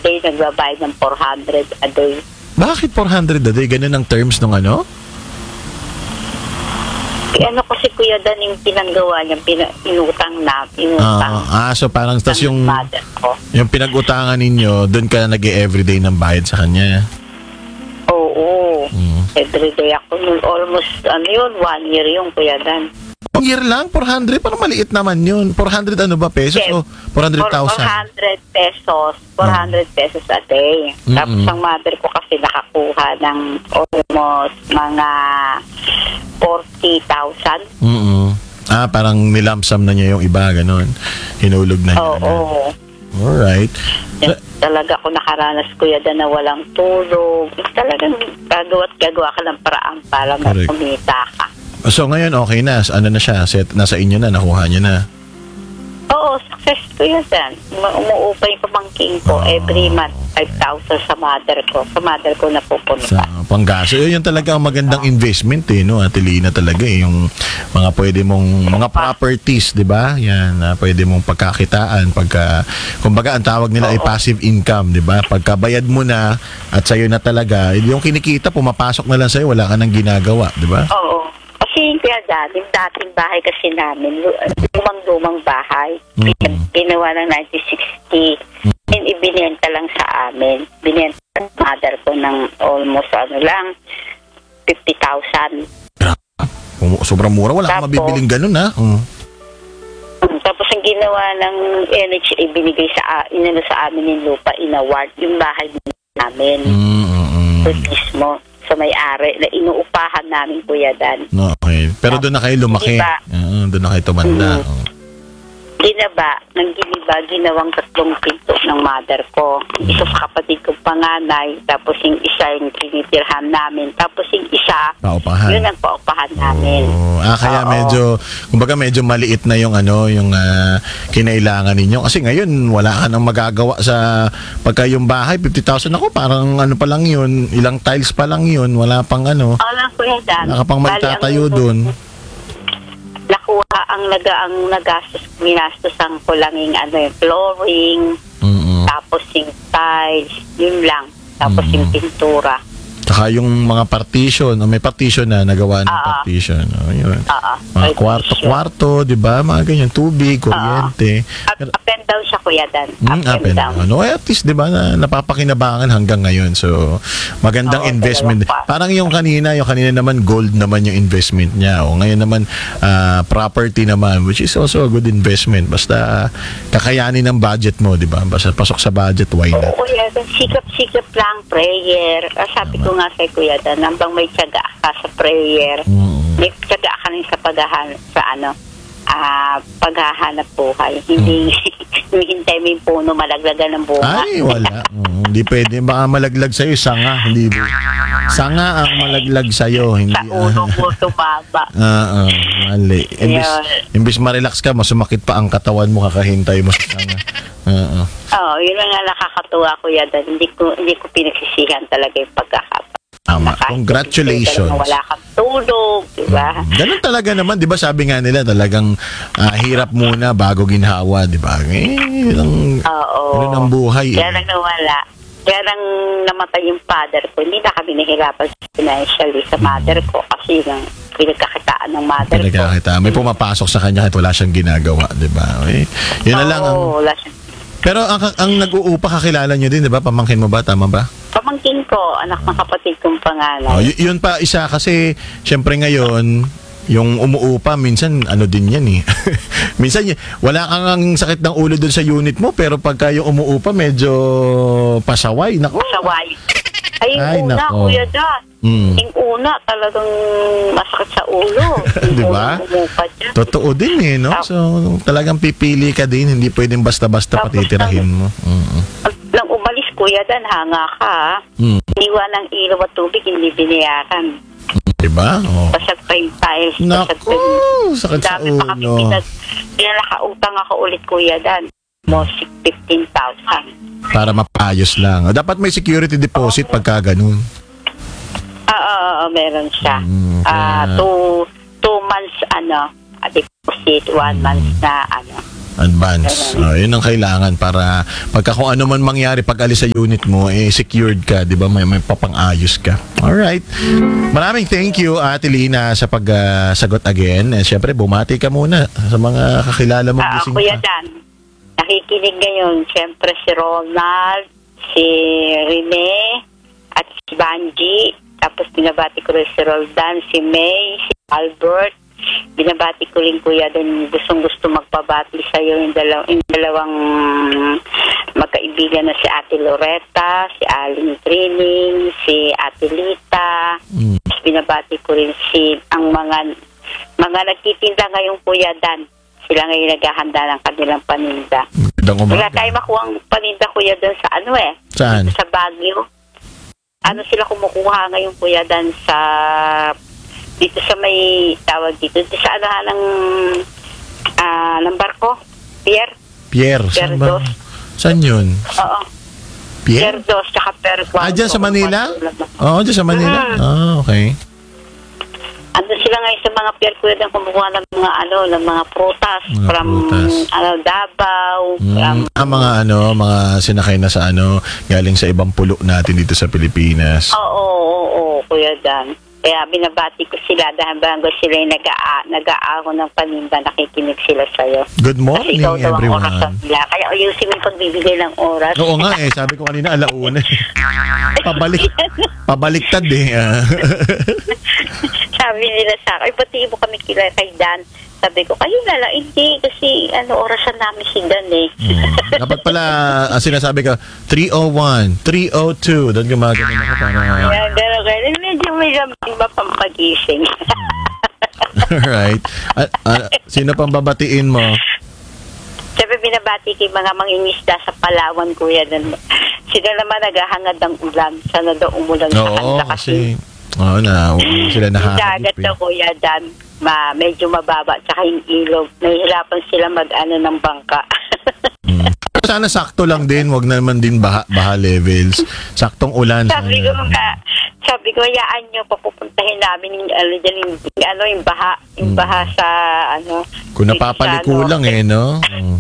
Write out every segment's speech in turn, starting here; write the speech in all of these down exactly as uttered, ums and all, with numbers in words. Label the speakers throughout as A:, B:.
A: day nagbabayad ng four hundred a day.
B: Bakit four hundred a day? Ganun ang terms ng ano?
A: Eh, ano kasi Kuya Dan yung pinanggawa niya, pina, inutang na, inutang.
B: Ah, ah, so parang tas yung,
A: mother ko.
B: yung pinag-utangan ninyo, doon ka nag-everyday ng bayad sa kanya.
A: Oo.
B: Mm.
A: Everyday ako. Almost, ano yun, one year yung Kuya Dan.
B: One year lang? four hundred? Parang maliit naman yun. four hundred ano ba pesos?
A: Okay.
B: O four hundred thousand?
A: four hundred pesos. four hundred pesos a day.
B: Mm-mm.
A: Tapos ang mother ko kasi nakakuha ng almost mga forty thousand.
B: Mm-mm. Ah, parang nilamsam na niya yung iba, ganun. Hinulog na niya.
A: Oo.
B: Ano.
A: oo.
B: Alright.
A: Yan, talaga ako nakaranas Kuya Dan na walang tulog. Talagang gagawa't gagawa ka ng paraan para
B: Correct.
A: kumita ka.
B: So ngayon okay na, ano na siya, set, nasa inyo na, nakuha niya na.
A: Oo, success Kuya Dan. Um- umuupa yung pamangking ko
B: Oh,
A: every month. five thousand sa mother ko. Sa mother ko na pupunta.
B: Sa panggaso. Yun, yun talaga ang magandang investment eh, no? Ate Lina talaga eh. Yung mga pwede mong, mga properties, di ba? Yan, uh, pwede mong pagkakitaan. Pagka, kumbaga, ang tawag nila ay
A: Oo.
B: passive income, di ba? Pagkabayad mo na at sa'yo na talaga, yung kinikita, pumapasok na lang sa'yo, wala ka nang ginagawa, di ba?
A: Oo. Kasi Kuya Dan, yung dating bahay kasi namin, lu- lumang-lumang bahay.
B: Mm.
A: Pin- Ginawa ng nineteen sixty. And ibinenta lang sa amin. Binenta ng mother ko ng almost ano lang, fifty thousand.
B: Kung sobrang mura, wala kang
A: Tapos-
B: mabibiling ganun, ha? Mm.
A: Tapos ang ginawa ng N H A, binigay sa, inano sa amin yung lupa, in-award, yung bahay namin.
B: Mm, mm, mm.
A: So, mismo, sa may-ari, na inuupahan namin Kuya Dan.
B: No, okay. Pero doon na kayo lumaki.
A: Diba?
B: Uh, doon na kayo tumanda.
A: Mm.
B: Oh.
A: Ginaba, ng giniba, ginawang tatlong pinto ng mother ko. Isa sa kapatid kong panganay, tapos yung isa yung tinitirhan namin, tapos yung isa,
B: Paupahan.
A: yun ang paupahan namin.
B: Oh, ah, kaya
A: Oo.
B: medyo, kumbaga medyo maliit na yung ano, yung ah, kinailangan ninyo. Kasi ngayon, wala ka nang magagawa sa, pagka yung bahay, fifty thousand ako, parang ano pa lang yun, ilang tiles pa lang yun, wala pang ano,
A: Alam ko yan, Dan.
B: wala ka pang
A: Bali,
B: magtatayo
A: ang-
B: dun.
A: Nakuha ang naga ang nagastos, minastos ang kulanging ano yung flooring,
B: Mm-mm.
A: tapos yung tiles, yun lang. Tapos
B: Mm.
A: yung pintura.
B: Saka yung mga partition, oh, may partition na, nagawa ng
A: Ah.
B: partition. Oh, yun.
A: Oo.
B: Mga kwarto-kwarto, di ba? Mga ganyan, tubig, kuryente.
A: Up, up and down siya Kuya Dan. Up,
B: Mm, up
A: and
B: and
A: down.
B: down. No, at least, di ba, na, napapakinabangan hanggang ngayon. So, magandang
A: Oo,
B: investment.
A: dalawang pa.
B: Parang yung kanina, yung kanina naman, gold naman yung investment niya. O ngayon naman, ah, property naman, which is also a good investment. Basta, kakayanin ng budget mo, di ba? Basta pasok sa budget, why
A: Oo,
B: not?
A: Kuya Dan. Sikap-sikap lang, prayer. Ah, sabi ko nga sa Kuya Dan, hanggang may tiyaga ka sa prayer,
B: Mm.
A: may tiyaga ka rin sa paghahanap, sa ano, ah, paghahanap buhay. Hindi, hintay mo yung puno, malaglagan ng bunga.
B: Ay, wala. Mm, hindi pwede. Baka malaglag sa'yo, sanga. Hindi. Sanga ang malaglag sa'yo. Hindi.
A: Sa ulo mo tumaba.
B: Ah, ah, mali. Imbis, imbis ma-relax ka, mas sumakit pa ang katawan mo, kakahintay mo sa sanga. Ah, ah.
A: Oo, yun lang nga nakakatuwa Kuya Dan. Hindi ko, hindi ko pinagsisihan talaga yung pagkakataon.
B: Tama.
A: Kahit
B: Congratulations.
A: na wala kang tulog, di ba?
B: Ganun talaga naman, 'di ba? Sabi nga nila talagang ah, hirap muna bago ginhawa, 'di ba? Eh, yun ang,
A: Oo.
B: yun ang buhay. Eh.
A: Kaya nang nawala. Kaya nang namatay yung father ko, hindi na kami nahirapan financially sa mother ko kasi yung pinagkakitaan ng mother ko.
B: Pinagkakita. May pumapasok sa kanya kahit wala siyang ginagawa, 'di ba? Eh, yun na lang ang.
A: Oo, wala siyang-
B: Pero ang, ang nag-uupa kakilala niyo din, 'di ba? Pamangkin mo ba, tama ba?
A: Pamangkin ko, anak ng kapatid kong
B: Oh,
A: panganay.
B: y- yun pa isa kasi syempre ngayon yung umuupa minsan ano din yan eh. Minsan y- wala kang ang sakit ng ulo doon sa unit mo pero pagka yung umuupa medyo pasaway nako.
A: Saway. Ay,
B: Ay,
A: yung una,
B: nako.
A: Kuya Dan.
B: Mm.
A: Yung una, talagang masakit sa ulo. Yung
B: Di ba?
A: unang umupa dyan.
B: Totoo din eh, no? So talagang pipili ka din, hindi pwedeng basta-basta
A: Tapos,
B: patitirahin mo. Mm.
A: Pag lang umalis, Kuya Dan, hanga ka. ha?
B: Mm.
A: Iniwan ng ilaw at tubig, hindi binayaran.
B: Di ba? Oh.
A: Basag pa yung tiles. Basag
B: Naku,
A: pa yung...
B: sakit sa
A: Dami pa kami
B: ulo.
A: pinag... Kaya nakautang ako ulit, Kuya Dan. Mo fifteen thousand.
B: Para mapayos lang. Dapat may security deposit pagka ganun.
A: Ah, ah, ah, meron siya.
B: Mm,
A: Ah,
B: kaya-
A: two, two months, ano, ah, deposit, one
B: Mm.
A: month na, ano.
B: Advance. Oh, yun ang kailangan para pagka kung ano man mangyari pag alis sa unit mo, eh, secured ka, di ba? May, may papang-ayos ka. Alright. Maraming thank you, Ate Lina, sa pag-sagot uh, again. And syempre, bumati ka muna sa mga kakilala mo.
A: Ah,
B: gising
A: Kuya
B: ka.
A: Dan, nakikinig ngayon, syempre si Ronald, si Rene, at si Banji. Tapos binabati ko rin si Roldan, si May, si Albert. Binabati ko rin, Kuya, din gustong gusto magpabati sa iyo yung, dalaw- yung dalawang magkaibigan na si Ate Loretta, si Aling Trining, si Ate Lita.
B: Mm.
A: Binabati ko rin si ang mga mga nagtitinda ngayong, Kuya Dan. Sila ngayon naghahanda ng kanilang paninda. Wala tayo makuhang paninda, Kuya, Dan sa ano eh.
B: Saan?
A: Sa Baguio. Ano sila kumukuha ngayon, Kuya Dan, sa dito sa may tawag dito, dito sa ano ng ah, ng barko, Pier.
B: Pierre. Saan ba?
A: Dos.
B: Saan yun?
A: Oo.
B: Pierre?
A: Pier Dos, tsaka Pier Cuatro.
B: Ah, dyan sa Manila? Oo, dyan sa Manila.
A: Mm.
B: Ah, okay.
A: Ando sila ngayon sa mga Pier, Kuya Dan, kumukuha ng mga ano, ng mga prutas
B: Mga
A: from
B: prutas.
A: ano, Davao.
B: Mm,
A: From,
B: ah, mga ano, mga sinakay na sa ano, galing sa ibang pulo natin dito sa Pilipinas.
A: oo, oo, oo, Kuya Dan. Kaya binabati ko sila dahil bago sila yung nag-a- nag-aahon ng paninda, nakikinig sila sa'yo.
B: Good
A: Kasi
B: morning,
A: ikaw daw ang
B: everyone.
A: oras nila. Kaya ayusin mo yung pagbibigay ng oras.
B: Oo nga eh, sabi ko kanina alauna. Pabalik, pabaliktad eh. Ah.
A: Sabi nila sa akin, pati mo kami kila kay Dan. Sabi ko, kayo na lang, hindi. Kasi ano, orasan namin si Dan eh.
B: Hmm. Dapat pala, ah, sinasabi ka, three oh one, three oh two, doon gumagano ako para...
A: Kaya gano'n, gano'n. Medyo may lamang ba pampagising.
B: Alright. Ah, ah, sino pang babatiin mo?
A: Sabi, binabati kay mga mangingisda sa Palawan, Kuya Dan. Sila naman naghahangad ng ulan. Sana daw umulan sa
B: Oo,
A: kanila
B: kasi... Oo na, sila
A: yung dagat
B: nahahagip
A: daw,
B: eh.
A: Kuya Dan, ma, medyo mababa, tsaka yung ilog. Nahihirapan sila mag-ano ng bangka.
B: Hmm. Sana sakto lang din, wag naman din baha, baha levels. Saktong ulan.
A: Sabi ko
B: sana.
A: nga, sabi ko, hayaan nyo, papupuntahin namin yung, ano, dyan, yung, yung, ano, yung baha, yung
B: Hmm.
A: baha sa, ano,
B: Kung
A: dito
B: napapaliko
A: sa, ano,
B: lang eh, no? Hmm.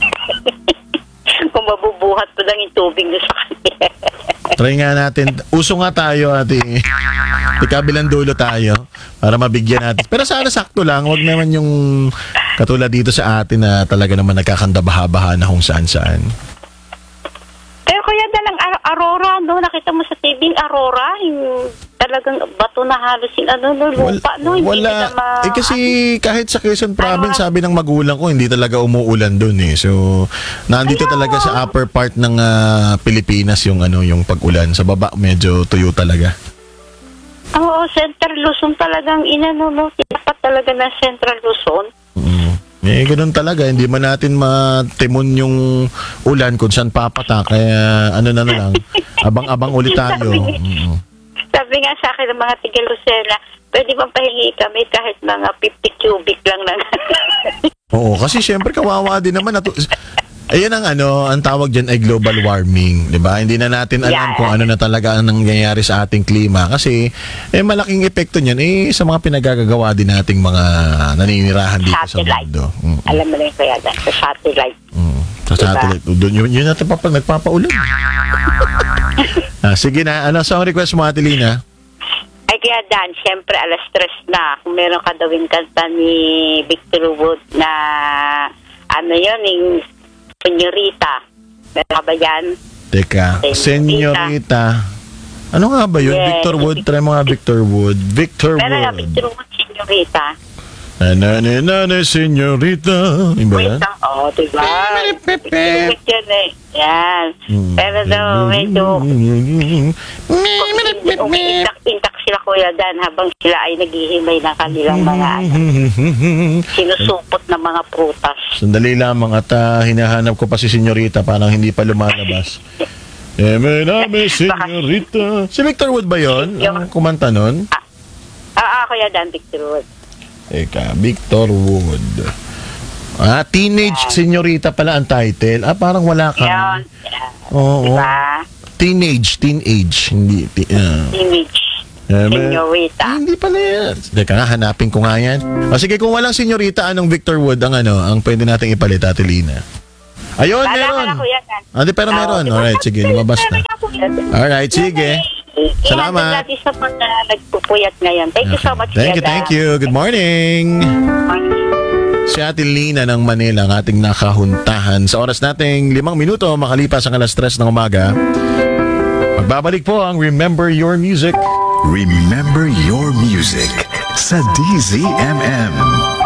A: kung mabubuhat po lang yung tubig doon sa kanila.
B: Try nga natin. Uso nga tayo, ate. Ikabilang dulo tayo para mabigyan natin. Pero sana sakto lang. Wag naman yung katulad dito sa atin na talaga naman nagkakanda baha-baha na kung saan-saan.
A: Pero Kuya Dan, ang Ar- Aurora, no, nakita mo sa T V, yung Aurora, yung talagang bato na halos yung ano, no, lupa, no, hindi
B: wala.
A: nila ma...
B: Eh kasi kahit sa Quezon Province, sabi ng magulang ko, hindi talaga umuulan doon eh. So, nandito
A: Ayaw.
B: talaga sa upper part ng ah, Pilipinas yung ano, yung pag-ulan. Sa baba, medyo tuyo talaga.
A: Oo, Central Luzon talagang inano, no, dapat talaga na Central Luzon.
B: Mm. Eh, ganun talaga. Hindi man natin matimon yung ulan kung saan papatak. Kaya ano na na lang. Abang-abang ulit tayo. Mm.
A: Sabi nga sa akin ng mga tiga Lucena, pwede bang pahingi kami kahit mga fifty cubic lang na.
B: Oo, kasi syempre kawawa din naman. Natu- Ayan ang ano, ang tawag dyan ay global warming, 'di ba? Hindi na natin alam
A: Yeah.
B: kung ano na talaga ang nangyayari sa ating klima kasi eh malaking epekto niyan eh sa mga pinagagagawa din nating mga naninirahan dito
A: Satellite.
B: sa mundo. Mm.
A: Alam mo na yung Kuya Dan, sa satellite.
B: Mm. Sa
A: Diba?
B: satellite. Doon yun, yun natin papa, nagpapaulan. ah, sige na, ano song request mo, Ate Lina?
A: Ay kaya Dan, syempre alas tres na. Kung meron ka daw yung kanta ni Victor Wood na ano yun, yung Senyorita. Meron ka ba yan?
B: Teka,
A: Senyorita.
B: Senyorita. Ano nga ba yun?
A: Yes.
B: Victor Wood. Try mo nga Victor Wood. Victor
A: Meron nga
B: Wood.
A: Victor Wood, Senyorita.
B: Na na na na Senyorita. Yung ba
A: Wait
B: yan?
A: lang, oo, diba?
B: Pepe.
A: Victor Wood yan eh. Yan.
B: Hmm.
A: Pero daw, medyo umiintak-intak sila, Kuya Dan, habang sila ay naghihimay ng kanilang mga ano, sinusupot na mga prutas.
B: Sandali lamang at ah, hinahanap ko pa si Senyorita parang hindi pa lumalabas. Eme name Senyorita. Si Victor Wood ba yun? Ang kumanta nun?
A: Ah, ah, Kuya Dan, Victor Wood.
B: Eka, Victor Wood. Ah, Teenage Senyorita pala ang title. Ah, parang wala ka.
A: Yan. Yan.
B: Oo.
A: Diba?
B: Teenage, teenage. Hindi, ti- ah.
A: Image.
B: Eh, may-
A: Senyorita.
B: Ah, hindi pala yan. Teka nga, hanapin ko nga yan. O sige, kung walang senyorita, anong Victor Wood ang ano, ang pwede nating ipalit, Ate Lina? Ayun,
A: Kala
B: meron.
A: ko yan.
B: Ah, di, pero meron. Alright, sige, lumabas na. Alright, sige. Salamat.
A: Salamat. Sa mga nagpupuyat ngayon. Thank you so much.
B: Thank you,
A: Kuya
B: thank you. Good morning. Si Ate Lina ng Manila, ang ating nakahuntahan. Sa oras nating limang minuto, makalipas ang alas tres ng umaga, magbabalik po ang Remember Your Music.
C: Remember your music sa D Z M M.